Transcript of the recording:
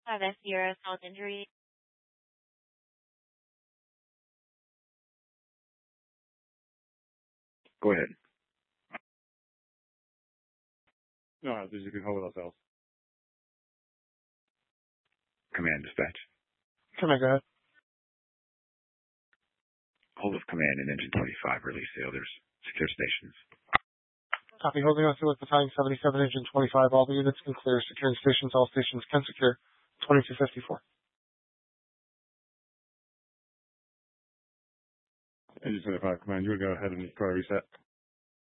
7-0 South Injury. Go ahead. No, you can hold ourselves. Command dispatch. Command, go ahead. Hold of command in engine 25. Release sailors. Secure stations. Copy. Holding on to Battalion 77, engine 25. All the units can clear. Securing stations. All stations can secure. 2254. Engine 25 command, you would go ahead and try to reset.